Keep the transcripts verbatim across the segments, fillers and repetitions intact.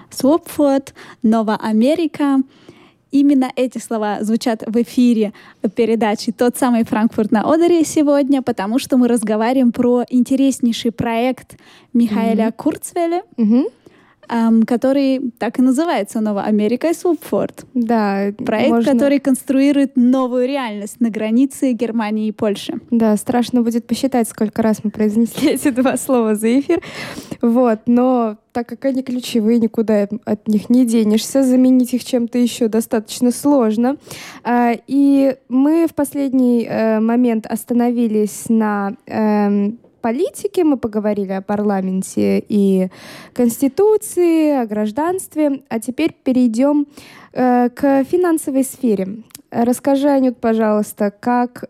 Swapford, Нова Америка. Именно эти слова звучат в эфире передачи «Тот самый Франкфурт на Одере» сегодня, потому что мы разговариваем про интереснейший проект Михаэля mm-hmm. Курцвеля, mm-hmm. эм, который так и называется «Нова Америка» и Swapford. Да, проект, можно... который конструирует новую реальность на границе Германии и Польши. Да, страшно будет посчитать, сколько раз мы произнесли эти два слова за эфир. Вот, но так как они ключевые, никуда от них не денешься, заменить их чем-то еще достаточно сложно. И мы в последний момент остановились на политике, мы поговорили о парламенте и конституции, о гражданстве, а теперь перейдем к финансовой сфере. Расскажи, Анют, пожалуйста, как...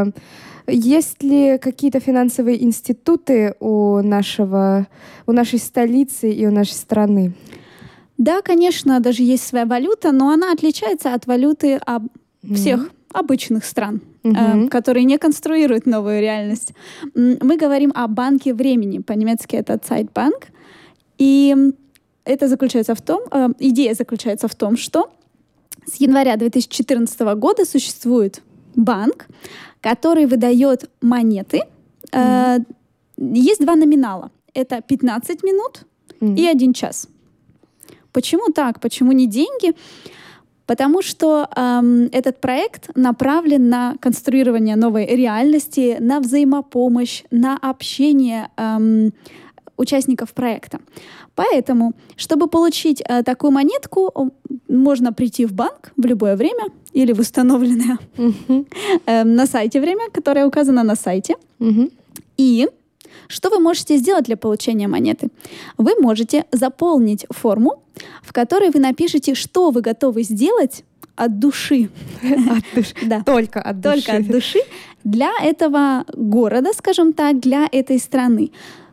Есть ли какие-то финансовые институты у, нашего, у нашей столицы и у нашей страны? Да, конечно, даже есть своя валюта, но она отличается от валюты об... mm-hmm. всех обычных стран, mm-hmm. э, которые не конструируют новую реальность. Мы говорим о банке времени. По-немецки это Zeitbank. И это заключается в том, э, идея заключается в том, что с января две тысячи четырнадцатого года существует банк, который выдает монеты. Mm-hmm. Э, есть два номинала. Это пятнадцать минут mm-hmm. и один час. Почему так? Почему не деньги? Потому что эм, этот проект направлен на конструирование новой реальности, на взаимопомощь, на общение эм, участников проекта. Поэтому, чтобы получить э, такую монетку, можно прийти в банк в любое время или в установленное mm-hmm. э, на сайте время, которое указано на сайте. Mm-hmm. И что вы можете сделать для получения монеты? Вы можете заполнить форму, в которой вы напишете, что вы готовы сделать от души. От души. Да. Только от души. Только от души для этого города, скажем так, для этой страны.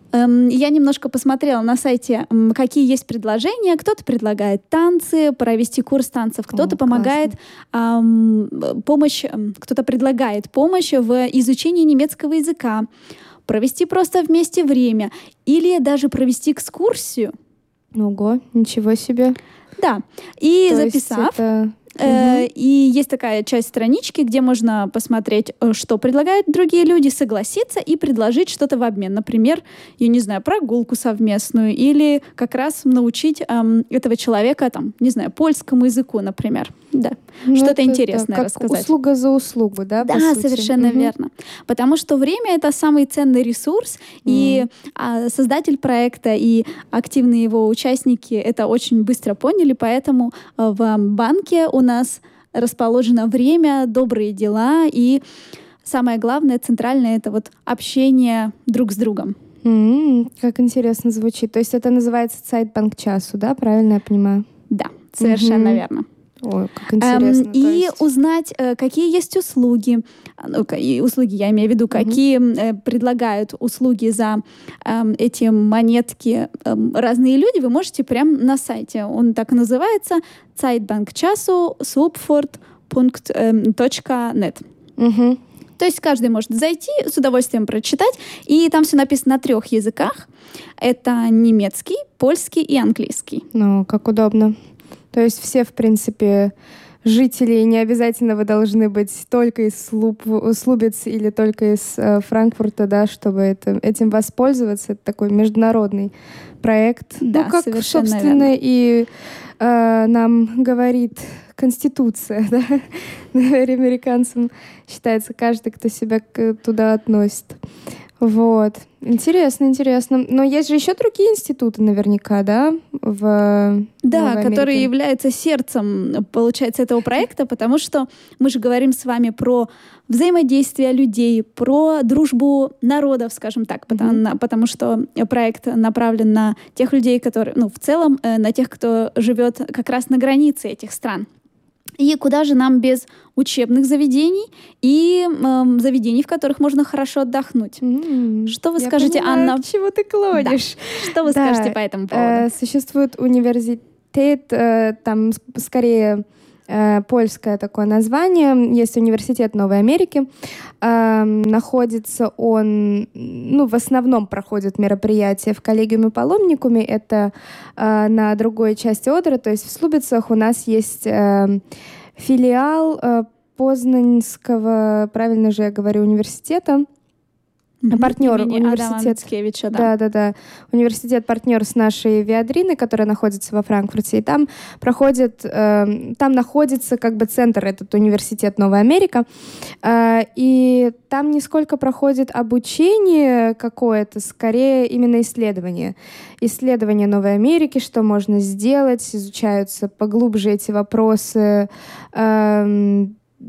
Я немножко посмотрела на сайте, какие есть предложения. Кто-то предлагает танцы, провести курс танцев, кто-то О, помогает эм, помощь, кто-то предлагает помощь в изучении немецкого языка, провести просто вместе время или даже провести экскурсию. Ого, ничего себе. Да, и То записав... Это... Э, угу. И есть такая часть странички, где можно посмотреть, что предлагают другие люди, согласиться и предложить что-то в обмен. Например, я не знаю, прогулку совместную или как раз научить эм, этого человека, там, не знаю, польскому языку, например. Да. Ну, что-то это, интересное да, как рассказать. Услуга за услугу, да? Да, по сути? совершенно угу. верно. Потому что время — это самый ценный ресурс, mm. и а, создатель проекта и активные его участники это очень быстро поняли, поэтому а, в банке у нас расположено время, добрые дела и самое главное, центральное — это вот общение друг с другом. Mm-hmm. Как интересно звучит. То есть это называется Zeitbank часу, да? Правильно я понимаю? Да, совершенно mm-hmm. верно. Ой, как интересно. Эм, и есть... узнать, э, какие есть услуги, ну, и услуги, я имею в виду, mm-hmm. какие э, предлагают услуги за э, эти монетки э, разные люди, вы можете прямо на сайте. Он так и называется Zeitbank часу swapford точка нет. Mm-hmm. То есть каждый может зайти, с удовольствием прочитать, и там все написано на трех языках. Это немецкий, польский и английский. Ну, как удобно. То есть все, в принципе, жители, не обязательно вы должны быть только из Слуб, Слубец или только из э, Франкфурта, да, чтобы это, этим воспользоваться. Это такой международный проект. Да, ну, как, совершенно собственно, верно. и э, нам говорит Конституция, да, американцам считается каждый, кто себя туда относит. Вот. Интересно, интересно. Но есть же еще другие институты наверняка, да? В да, которые являются сердцем, получается, этого проекта, потому что мы же говорим с вами про взаимодействие людей, про дружбу народов, скажем так, потому, mm-hmm. потому что проект направлен на тех людей, которые, ну, в целом, на тех, кто живет как раз на границе этих стран. И куда же нам без учебных заведений и э, заведений, в которых можно хорошо отдохнуть? Mm-hmm. Что вы Я скажете, понимаю, Анна? К чему ты клонишь? Да. Что вы да. скажете по этому поводу? Э, существует университет, э, там скорее э, польское такое название. Есть университет Новой Америки. Э, находится он, ну, в основном проходят мероприятия в коллегиуме Паломникуме. Это э, на другой части Одера, то есть в Слубицах у нас есть э, филиал э, Познанского, правильно же я говорю, университета. Mm-hmm. Партнер университет. Да. да, да, да. Университет партнер с нашей Виадрины, которая находится во Франкфурте. И там проходит, э, там находится как бы центр, этот университет Новая Америка. Э, и там не сколько проходит обучение какое-то, скорее именно исследование. Исследование Новой Америки, что можно сделать, изучаются поглубже эти вопросы. Э,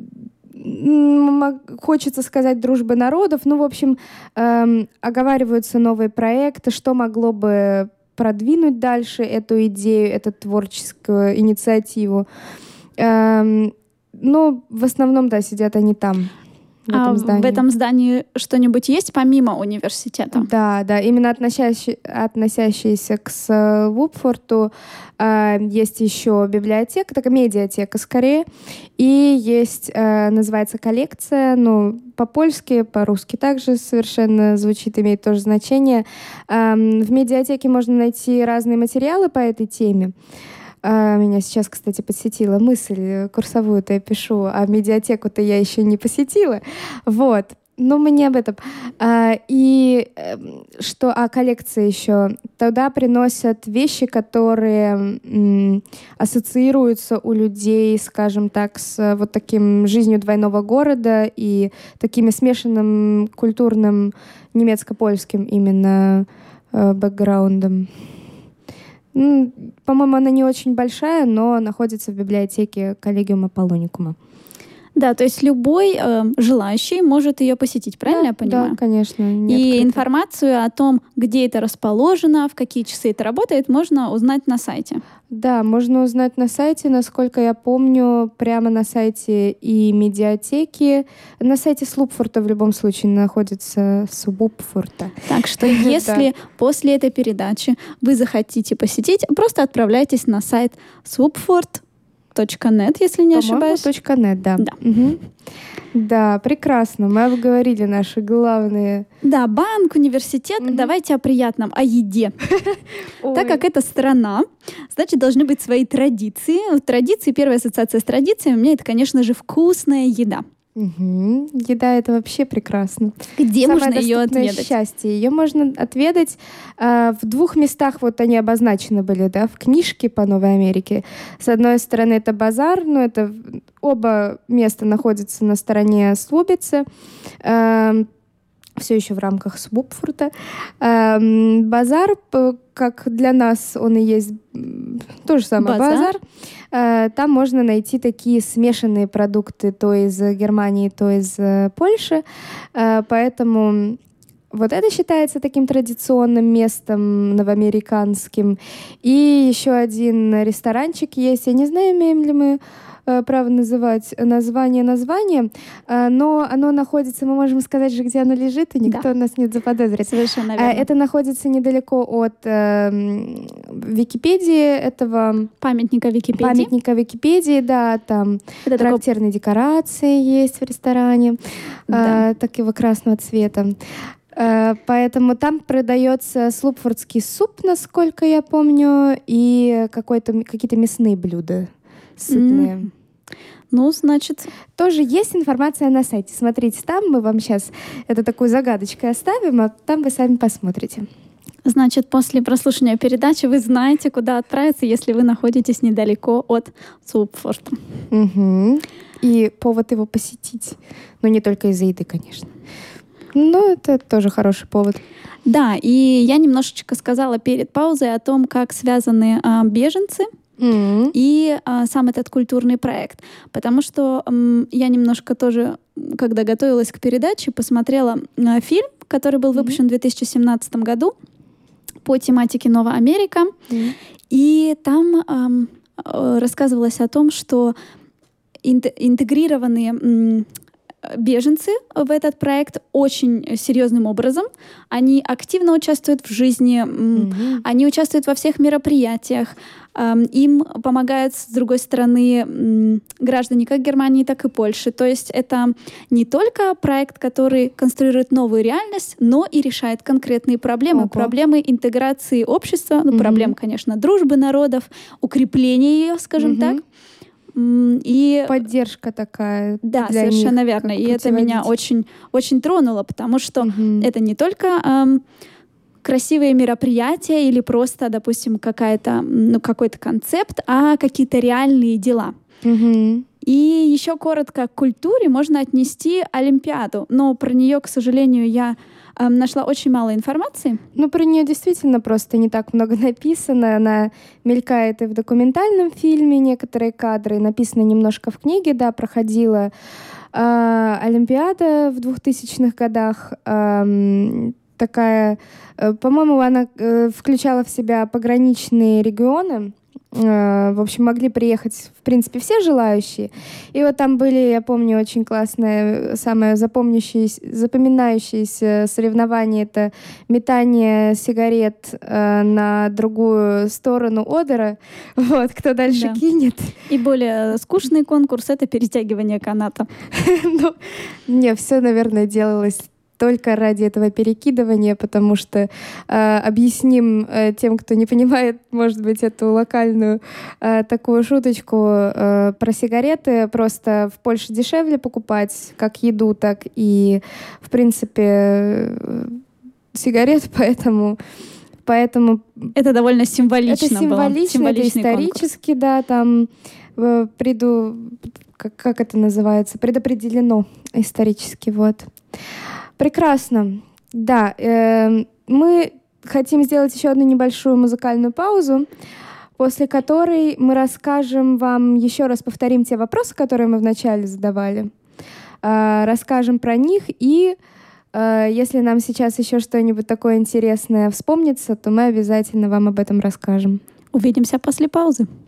Хочется сказать дружбы народов. Ну, в общем, эм, оговариваются новые проекты, что могло бы продвинуть дальше эту идею, эту творческую инициативу. Эм, но в основном, да, сидят они там. В а этом здании. В этом здании что-нибудь есть помимо университета? Да, да, именно относящие, относящиеся к Свупфорту. Э, есть еще библиотека, такая медиатека скорее, и есть, э, называется коллекция, ну, по-польски, по-русски также совершенно звучит, имеет тоже значение. Э, в медиатеке можно найти разные материалы по этой теме. Меня сейчас, кстати, посетила мысль, курсовую-то я пишу, а медиатеку-то я еще не посетила. Вот. Но мы не об этом. И что о коллекции еще. Туда приносят вещи, которые ассоциируются у людей, скажем так, с вот таким жизнью двойного города и таким смешанным культурным немецко-польским именно бэкграундом. По-моему, она не очень большая, но находится в библиотеке коллегиума Паломникума. Да, то есть любой э, желающий может ее посетить, правильно да, я понимаю? Да, конечно. И информацию о том, где это расположено, в какие часы это работает, можно узнать на сайте. Да, можно узнать на сайте, насколько я помню, прямо на сайте и медиатеки. На сайте Слупфорта в любом случае находится Слупфорта. Так что если после этой передачи вы захотите посетить, просто отправляйтесь на сайт слупфорт точка нет, если не ошибаюсь. .нет, да. Да. Угу. Да, прекрасно. Мы обговорили наши главные... Да, банк, университет. Угу. Давайте о приятном, о еде. Так как это страна, значит, должны быть свои традиции. Традиции, первая ассоциация с традициями у меня — это, конечно же, вкусная еда. Угу. Еда — это вообще прекрасно. Где Самое можно ее отведать? Счастье. Ее можно отведать э, в двух местах. Вот они обозначены были, да, в книжке по Новой Америке. С одной стороны это базар, но это оба места находятся на стороне Слубицы. Э, все еще в рамках Свупфорта. Э, базар, как для нас он и есть то же самое базар. базар. Э, там можно найти такие смешанные продукты то из Германии, то из э, Польши. Э, поэтому вот это считается таким традиционным местом новоамериканским. И еще один ресторанчик есть. Я не знаю, имеем ли мы право называть название название, но оно находится, мы можем сказать же, где оно лежит, и никто да. нас не заподозрит. Совершенно верно. Это находится недалеко от э, Википедии, этого... Памятника Википедии. Памятника Википедии, да, там это характерные такой... декорации есть в ресторане, да. э, такого красного цвета. Поэтому там продается слупфордский суп, насколько я помню, и какой-то, какие-то мясные блюда сытные. Mm. Ну, значит... Тоже есть информация на сайте. Смотрите, там мы вам сейчас это такой загадочкой оставим, а там вы сами посмотрите. Значит, после прослушивания передачи вы знаете, куда отправиться, если вы находитесь недалеко от Слупфорта. Угу. И повод его посетить. Но не только из-за еды, конечно. Но это тоже хороший повод. Да, и я немножечко сказала перед паузой о том, как связаны а, беженцы mm-hmm. и а, сам этот культурный проект. Потому что м, я немножко тоже, когда готовилась к передаче, посмотрела а, фильм, который был выпущен mm-hmm. в две тысячи семнадцатом году по тематике «Новая Америка». Mm-hmm. И там ам, рассказывалось о том, что интегрированные... М, беженцы в этот проект очень серьезным образом. Они активно участвуют в жизни, mm-hmm. они участвуют во всех мероприятиях. Им помогают, с другой стороны, граждане как Германии, так и Польши. То есть это не только проект, который конструирует новую реальность, но и решает конкретные проблемы. Ого. Проблемы интеграции общества, ну, mm-hmm. проблем, конечно, дружбы народов, укрепления ее, скажем mm-hmm. так. И поддержка такая. Да, для совершенно них, верно. И это меня очень, очень тронуло, потому что угу. это не только эм, красивые мероприятия или просто, допустим, какая-то, ну, какой-то концепт, а какие-то реальные дела. Угу. И еще коротко к культуре можно отнести Олимпиаду, но про нее, к сожалению, я э, нашла очень мало информации. Ну, про нее действительно просто не так много написано. Она мелькает и в документальном фильме, некоторые кадры, написано немножко в книге, да, проходила э, Олимпиада в двухтысячных годах. Э, такая, э, по-моему, она э, включала в себя пограничные регионы. В общем, могли приехать, в принципе, все желающие. И вот там были, я помню, очень классное, самое запомняющееся, запоминающееся соревнование — это метание сигарет э, на другую сторону Одера. Вот, кто дальше да. кинет. И более скучный конкурс — это перетягивание каната. Ну, не, все, наверное, делалось только ради этого перекидывания, потому что э, объясним э, тем, кто не понимает, может быть, эту локальную э, такую шуточку э, про сигареты. Просто в Польше дешевле покупать как еду, так и, в принципе, э, сигарет, поэтому... Поэтому это довольно символично. Это символично, это исторически, конкурс. Да, там э, преду... как, как это называется? Предопределено исторически, вот. Прекрасно. Да, э, мы хотим сделать еще одну небольшую музыкальную паузу, после которой мы расскажем вам, еще раз повторим те вопросы, которые мы вначале задавали, э, расскажем про них, и э, если нам сейчас еще что-нибудь такое интересное вспомнится, то мы обязательно вам об этом расскажем. Увидимся после паузы.